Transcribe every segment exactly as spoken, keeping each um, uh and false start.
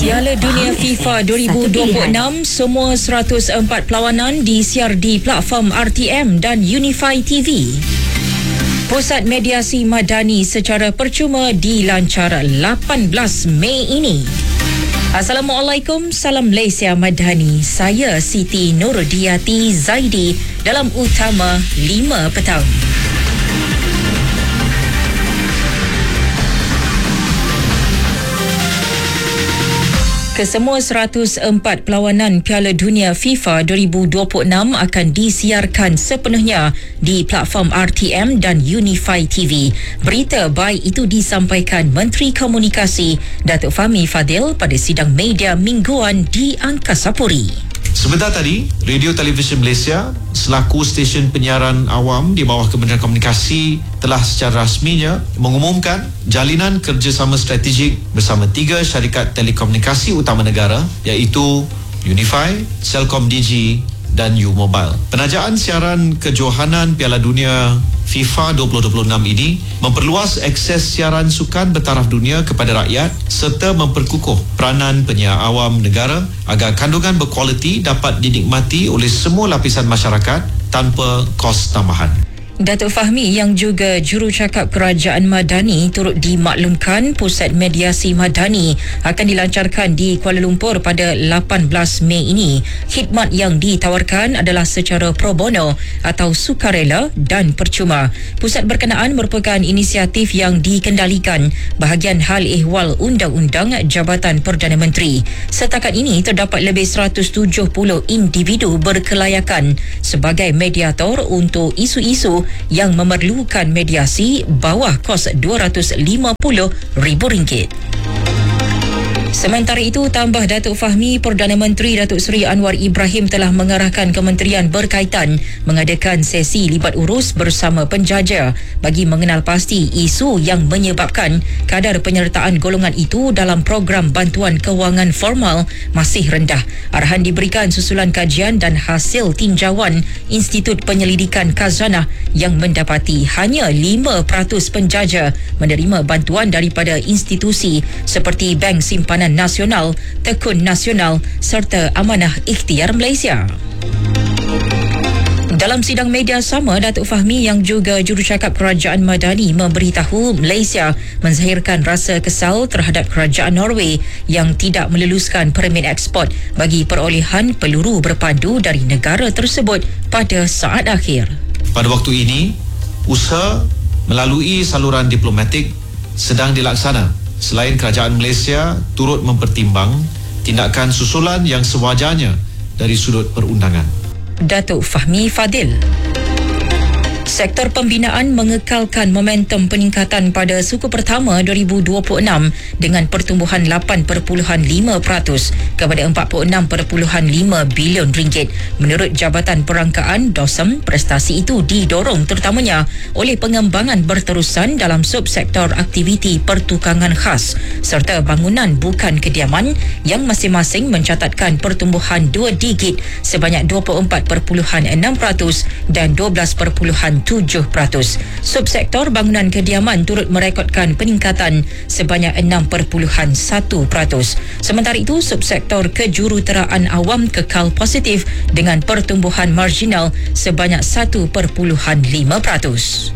Piala Dunia FIFA dua ribu dua puluh enam, semua seratus empat perlawanan disiar di platform R T M dan Unify T V. Pusat Mediasi Madani secara percuma dilancar lapan belas Mei ini. Assalamualaikum, salam Malaysia Madani. Saya Siti Nurdiati Zaidi dalam Utama lima petang. Kesemua seratus empat perlawanan Piala Dunia FIFA dua ribu dua puluh enam akan disiarkan sepenuhnya di platform R T M dan Unify T V. Berita baik itu disampaikan Menteri Komunikasi Datuk Fahmi Fadil pada sidang media mingguan di Angkasa Puri. Sebentar tadi, Radio Television Malaysia selaku stesen penyiaran awam di bawah Kementerian Komunikasi telah secara rasminya mengumumkan jalinan kerjasama strategik bersama tiga syarikat telekomunikasi utama negara iaitu Unify, Celcom Digi dan U-Mobile. Penajaan siaran kejohanan Piala Dunia FIFA dua ribu dua puluh enam ini memperluas akses siaran sukan bertaraf dunia kepada rakyat serta memperkukuh peranan penyiar awam negara agar kandungan berkualiti dapat dinikmati oleh semua lapisan masyarakat tanpa kos tambahan. Datuk Fahmi yang juga jurucakap Kerajaan Madani turut dimaklumkan Pusat Mediasi Madani akan dilancarkan di Kuala Lumpur pada lapan belas Mei ini. Khidmat yang ditawarkan adalah secara pro bono atau sukarela dan percuma. Pusat berkenaan merupakan inisiatif yang dikendalikan bahagian hal ehwal Undang-Undang Jabatan Perdana Menteri. Setakat ini terdapat lebih seratus tujuh puluh individu berkelayakan sebagai mediator untuk isu-isu yang memerlukan mediasi bawah kos dua ratus lima puluh ribu ringgit. Sementara itu, tambah Datuk Fahmi, Perdana Menteri Datuk Seri Anwar Ibrahim telah mengarahkan kementerian berkaitan mengadakan sesi libat urus bersama penjaja bagi mengenal pasti isu yang menyebabkan kadar penyertaan golongan itu dalam program bantuan kewangan formal masih rendah. Arahan diberikan susulan kajian dan hasil tinjauan Institut Penyelidikan Khazanah yang mendapati hanya lima peratus penjaja menerima bantuan daripada institusi seperti Bank Simpanan Nasional, Tekun Nasional serta Amanah Ikhtiar Malaysia. Dalam sidang media sama, Datuk Fahmi yang juga jurucakap Kerajaan Madani memberitahu Malaysia menzahirkan rasa kesal terhadap Kerajaan Norway yang tidak meluluskan permit ekspor bagi perolehan peluru berpandu dari negara tersebut pada saat akhir. Pada waktu ini, usaha melalui saluran diplomatik sedang dilaksana selain Kerajaan Malaysia turut mempertimbang tindakan susulan yang sewajarnya dari sudut perundangan. Datuk Fahmi Fadil. Sektor pembinaan mengekalkan momentum peningkatan pada suku pertama dua ribu dua puluh enam dengan pertumbuhan lapan perpuluhan lima peratus kepada empat puluh enam perpuluhan lima bilion ringgit. Menurut Jabatan Perangkaan D O S M, prestasi itu didorong terutamanya oleh pengembangan berterusan dalam subsektor aktiviti pertukangan khas serta bangunan bukan kediaman yang masing-masing mencatatkan pertumbuhan dua digit sebanyak dua puluh empat perpuluhan enam peratus dan dua belas perpuluhan tujuh peratus. Subsektor bangunan kediaman turut merekodkan peningkatan sebanyak enam perpuluhan satu peratus. Sementara itu, subsektor kejuruteraan awam kekal positif dengan pertumbuhan marginal sebanyak satu perpuluhan lima peratus.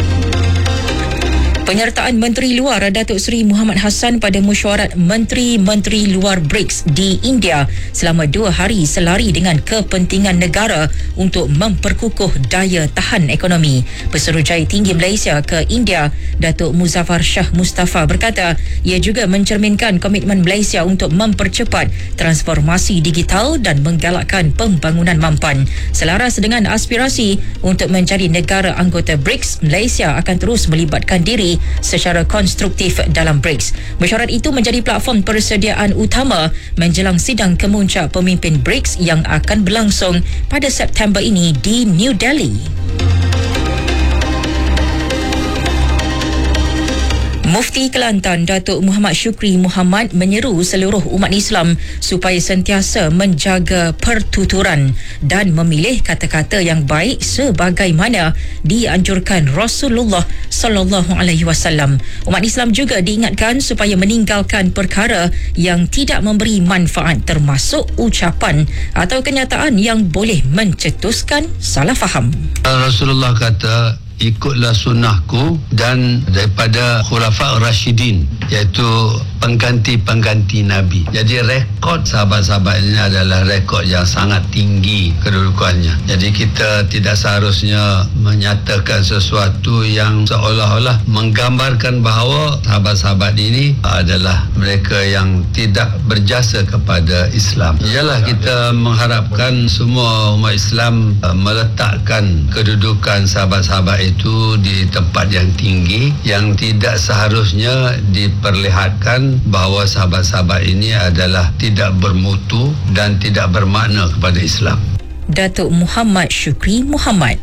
Penyertaan Menteri Luar Datuk Seri Muhammad Hassan pada mesyuarat Menteri-Menteri Luar B R I C S di India selama dua hari selari dengan kepentingan negara untuk memperkukuh daya tahan ekonomi. Pesuruhjaya Tinggi Malaysia ke India, Datuk Muzaffar Shah Mustafa berkata ia juga mencerminkan komitmen Malaysia untuk mempercepat transformasi digital dan menggalakkan pembangunan mampan. Selaras dengan aspirasi untuk menjadi negara anggota B R I C S, Malaysia akan terus melibatkan diri secara konstruktif dalam B R I C S. Mesyuarat itu menjadi platform persediaan utama menjelang sidang kemuncak pemimpin B R I C S yang akan berlangsung pada September ini di New Delhi. Mufti Kelantan Datuk Muhammad Syukri Muhammad menyeru seluruh umat Islam supaya sentiasa menjaga pertuturan dan memilih kata-kata yang baik sebagaimana dianjurkan Rasulullah sallallahu alaihi wasallam. Umat Islam juga diingatkan supaya meninggalkan perkara yang tidak memberi manfaat termasuk ucapan atau kenyataan yang boleh mencetuskan salah faham. Rasulullah kata, ikutlah sunnahku dan daripada khulafa Rashidin, iaitu pengganti-pengganti Nabi. Jadi rekod sahabat-sahabat ini adalah rekod yang sangat tinggi kedudukannya. Jadi kita tidak seharusnya menyatakan sesuatu yang seolah-olah menggambarkan bahawa sahabat-sahabat ini adalah mereka yang tidak berjasa kepada Islam. Ialah kita mengharapkan semua umat Islam meletakkan kedudukan sahabat-sahabat itu di tempat yang tinggi, yang tidak seharusnya diperlihatkan bahawa sahabat-sahabat ini adalah tidak bermutu dan tidak bermakna kepada Islam. Datuk Muhammad Syukri Muhammad.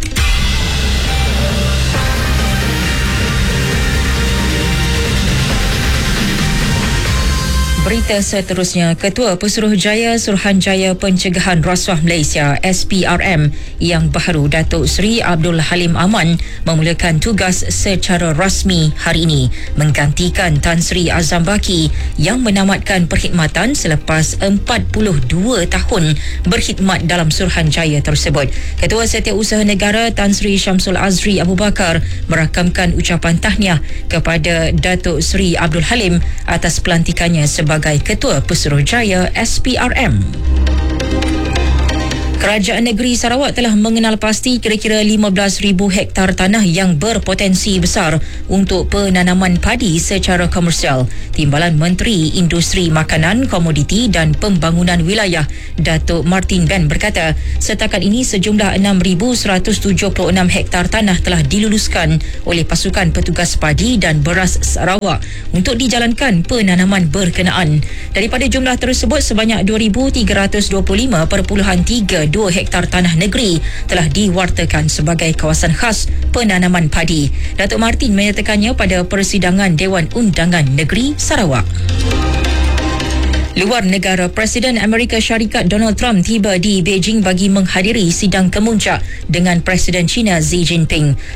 Berita seterusnya, Ketua Pesuruhjaya Suruhanjaya Pencegahan Rasuah Malaysia S P R M yang baru Datuk Seri Abdul Halim Aman memulakan tugas secara rasmi hari ini menggantikan Tan Sri Azam Baki yang menamatkan perkhidmatan selepas empat puluh dua tahun berkhidmat dalam Suruhanjaya tersebut. Ketua Setiausaha Negara Tan Sri Syamsul Azri Abu Bakar merakamkan ucapan tahniah kepada Datuk Seri Abdul Halim atas pelantikannya sebagai sebagai Ketua Pesuruhjaya S P R M. Kerajaan Negeri Sarawak telah mengenal pasti kira-kira lima belas ribu hektar tanah yang berpotensi besar untuk penanaman padi secara komersial. Timbalan Menteri Industri Makanan, Komoditi dan Pembangunan Wilayah Datuk Martin Ben berkata, setakat ini sejumlah enam ribu seratus tujuh puluh enam hektar tanah telah diluluskan oleh pasukan petugas padi dan beras Sarawak untuk dijalankan penanaman berkenaan. Daripada jumlah tersebut, sebanyak dua ribu tiga ratus dua puluh lima perpuluhan tiga dua hektar tanah negeri telah diwartakan sebagai kawasan khas penanaman padi. Datuk Martin menyatakannya pada persidangan Dewan Undangan Negeri Sarawak. Luar negara, Presiden Amerika Syarikat Donald Trump tiba di Beijing bagi menghadiri sidang kemuncak dengan Presiden China Xi Jinping.